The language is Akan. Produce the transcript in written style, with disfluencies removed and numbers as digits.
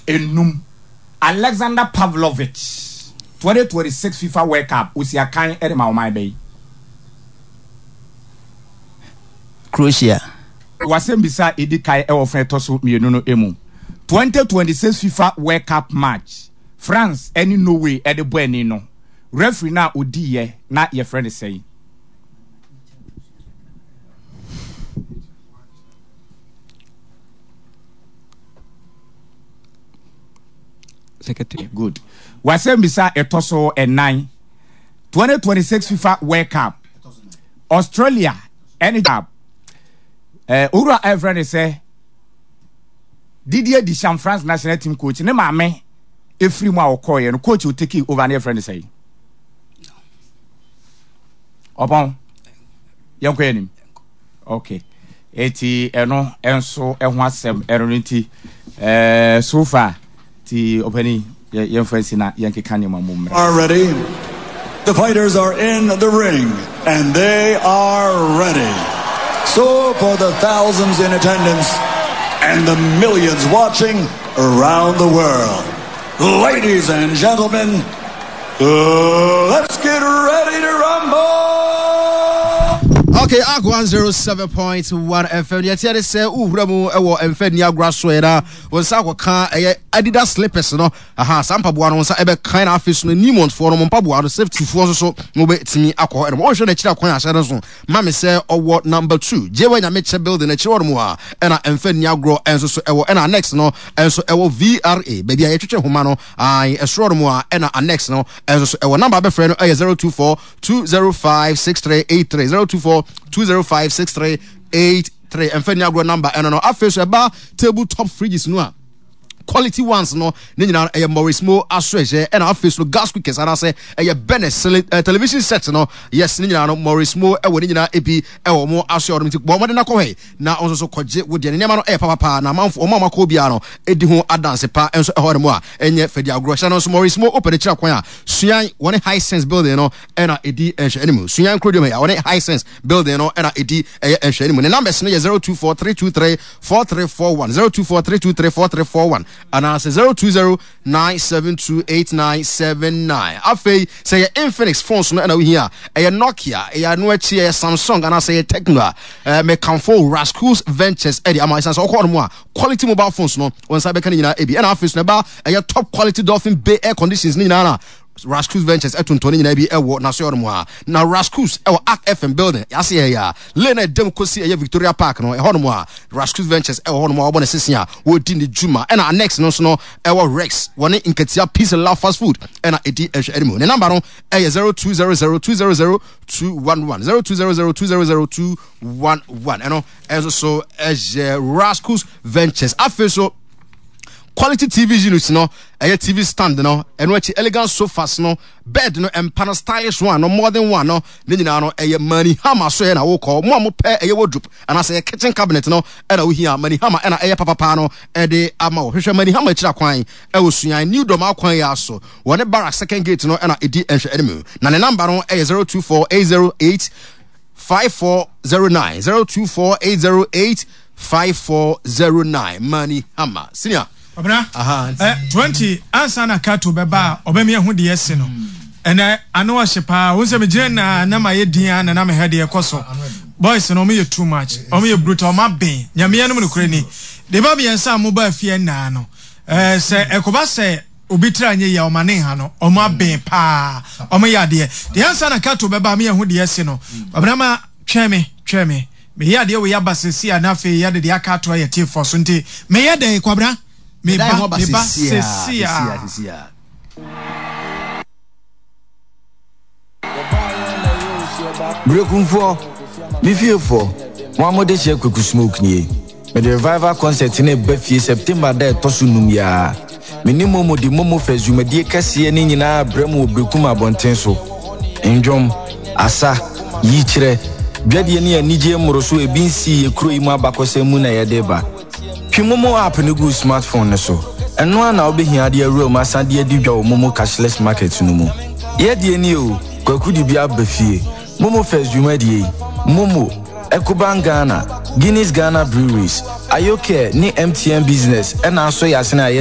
enum Alexander Pavlovich 2026 FIFA World Cup usiakan edema omai bay Croatia wasembisa edikai e ofren toso mienu no emu 2026 FIFA World Cup match France any Norway e de boani no referee na odi ye na ye friend say secretary good wasembisa etoso e9 2026 FIFA World Cup Australia any job Ura everyone say Didier Deschamps France national team coach ne maame efri mu akoye no coach will take over ne friend say Obon yanko enim okay eti eno enso eho asem eronti so far ti openi yan friends na yanke kan yam mum are ready. The fighters are in the ring and they are ready. So for the thousands in attendance and the millions watching around the world, ladies and gentlemen, let's get ready to rumble. Okay, Ag 107.1 FM. Yet say Uramu ewo emfeni agraswera won sa kwaka Adidas slippers no aha sampa boa no sa ebe kan afis no Nimont for no mpaboa no safety for so no be timi akọ e mo hwe na kira kwan ahye so ma me say owo number 2 jewa nya meche building na kira mo a na emfeni agro enso so ewo na next no enso ewo VRA baby a yetwetwe homa no ai esoro mo a na next no enso so ewo number be frɛ no 024 205 6383 024 205 6383 and Fenya agro number and no afeso eba tabletop fridges no a quality ones no nyina e Morris Mo asreje and afeso gas cookers and say e Bennett television set no yes nyina no Morris Mo e woni nyina ebi e wo mo asre odom ti bo mo de na ko he na onso so koje wo de nyama no e papa na manfo o mama ko bia no edi ho adance pa enso e hore mo a enye Fedi agro sha no so Morris Mo open kira kwan a suyan woni high sense building no e na edi enhwe animu suyan krodom ya woni high sense building no e na edi enhwe animu ne numbers no 0243234341 0243234341 and I say 020-972-8979. Afei say Infinix phones no na we here. Nokia, no achi Samsung and I say Tecno. Me Camfo Rascals Ventures Eddie ama sense okọ no quality mobile phones no once I be kan nyina ebi and afei no ba top quality Dolphin Bay air conditions ni na Rascals Ventures etuntoni nyina bi ewo na so yormo a na Rascals ewo Arc FM building yase ya Lena dem kosi Victoria Park no ehono a Rascals Ventures ewo hono obo na sisia wo di ni juma and next no so no ewo Rex woni Nketia Peace and Love Fast Food and edi ehwe ne number no 0200200211 0200200211 eno so Rascals Ventures afeso quality TV units no TV stand no eno achi elegant sofas no bed no empana stylish one no more than one no ne nyina no Money Hammer so na wo call mo pe wardrobe and I say kitchen cabinet no na wo hia Money Hammer na papa no de ama wo hwehwe Money Hammer kira kwan wo suan new dom akwan ya so wone barrack second gate no na edi enhwe enemu na ne number no 024808 5409 024808 5409 Money Hammer senior Obna 20 ansana kato beba obemi ehu de yesi no ene ano ahyepa wo se me gire na ma ye din na me hede ekoso boys no me too much o me brutal ma ben nyame ya no me kure ni de ba bien sa mo ba fie na no se ekoba se obi tra anye ya o mane ha no o ma ben pa o me ya de ansana kato beba me ehu de yesi no obna ma tweme me ya de we ya basesi na fe ya de aka to ya tie for so nti me ya de kwabra me ba sesia Brekunfo mi fiefo mo amode che kwaku smoke nie me the revival concert ne ba fie September da toso num ya me ni momo di momo fezumedie kase ne nyina bremu obrekum abonten so enjom asa yichire biade ne anije moroso ebinsi ekro imu abakose mu na yedeba Pimomo app no go smartphone ne so eno na obehia de awura ma sade adi dwa momo cashless market no mu ye de ni o kwaku di bia ba fie momo first jumadi momo Ecobank Ghana Guinness Ghana Breweries Ayoke ni MTN business and also yasena